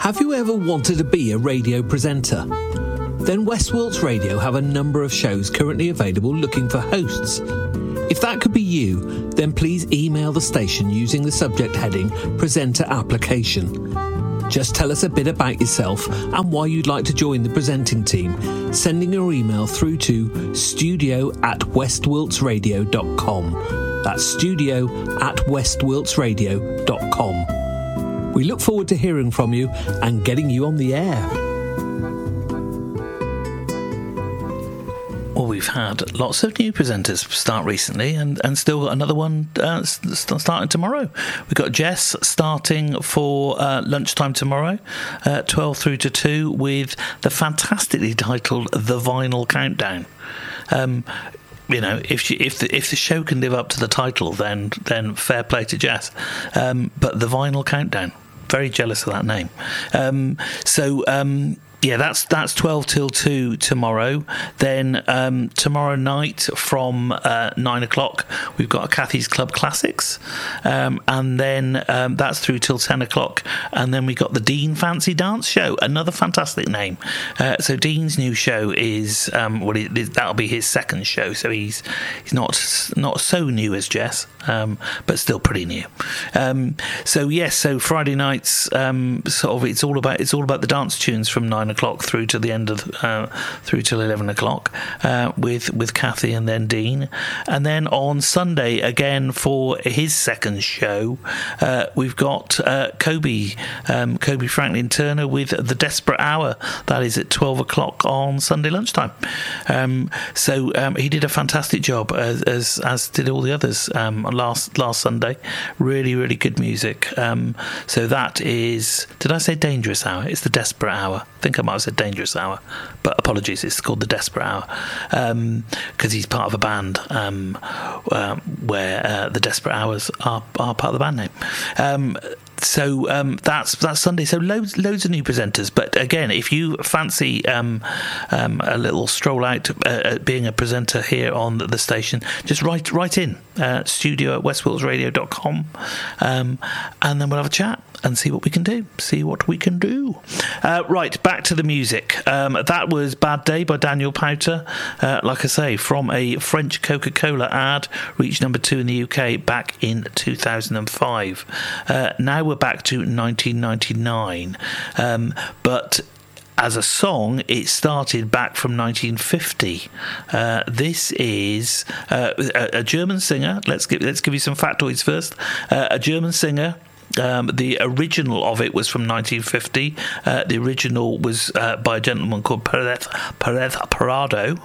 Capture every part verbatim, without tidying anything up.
Have you ever wanted to be a radio presenter? Then West Wilts Radio have a number of shows currently available looking for hosts. If that could be you, then please email the station using the subject heading Presenter Application. Just tell us a bit about yourself and why you'd like to join the presenting team, sending your email through to studio at westwiltsradio dot com. That's studio at westwiltsradio dot com. We look forward to hearing from you and getting you on the air. Well, we've had lots of new presenters start recently, and, and still got another one uh, starting tomorrow. We've got Jess starting for uh, lunchtime tomorrow, uh, twelve through to two, with the fantastically titled The Vinyl Countdown. Um, you know, if she, if the if the show can live up to the title, then then fair play to Jess. Um, but The Vinyl Countdown, very jealous of that name. Um, so. Um, Yeah, that's that's twelve till two tomorrow. Then um, tomorrow night from uh, nine o'clock, we've got a Kathy's Club Classics, um, and then um, that's through till ten o'clock. And then we got the Dean Fancy Dance Show, another fantastic name. Uh, so Dean's new show is um, well, it, that'll be his second show. So he's he's not not so new as Jess, um, but still pretty new. Um, so yes, so Friday nights, um, sort of, it's all about it's all about the dance tunes from nine o'clock through to the end of uh, through till eleven o'clock uh, with with Kathy and then Dean, and then on Sunday again for his second show, uh, we've got uh, Kobe um, Kobe Franklin Turner with The Desperate Hour. That is at twelve o'clock on Sunday lunchtime. Um, so um, he did a fantastic job as as, as did all the others um, last last Sunday. Really really good music. Um, so that is, did I say Dangerous Hour? It's The Desperate Hour. I think I might have said Dangerous Hour, but apologies, it's called The Desperate Hour because um, he's part of a band um, uh, where uh, The Desperate Hours are, are part of the band name. Um, so um, that's that's Sunday. So loads loads of new presenters. But again, if you fancy um, um, a little stroll out uh, being a presenter here on the station, just write write in uh, studio at westwiltsradio dot com, um, and then we'll have a chat and see what we can do. See what we can do. Uh, right, back to the music. Um, that was Bad Day by Daniel Powter. Uh, like I say, from a French Coca-Cola ad, reached number two in the U K back in two thousand five. Uh, now we're back to nineteen ninety-nine. Um, but as a song, it started back from nineteen fifty. Uh, this is uh, a, a German singer. Let's give, let's give you some factoids first. Uh, a German singer. Um, the original of it was from nineteen fifty. Uh, the original was uh, by a gentleman called Perez, Perez Parado,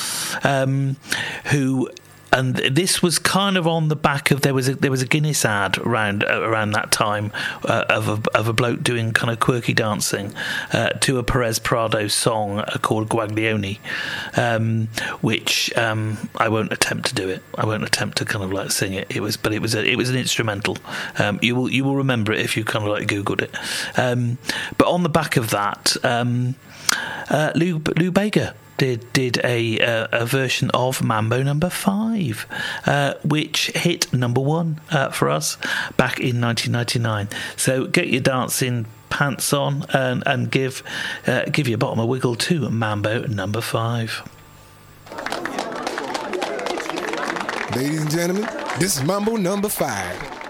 um, who. And this was kind of on the back of there was a there was a Guinness ad around uh, around that time uh, of a of a bloke doing kind of quirky dancing uh, to a Perez Prado song uh, called Guaglione, um, which um, I won't attempt to do it. I won't attempt to kind of like sing it. It was, but it was a, it was an instrumental. Um, you will you will remember it if you kind of like Googled it. Um, but on the back of that, um, uh, Lou Lou Bega. Did did a uh, a version of Mambo Number Five, uh, which hit number one uh, for us back in nineteen ninety-nine. So get your dancing pants on and and give uh, give your bottom a wiggle to Mambo Number Five. Ladies and gentlemen, this is Mambo Number Five.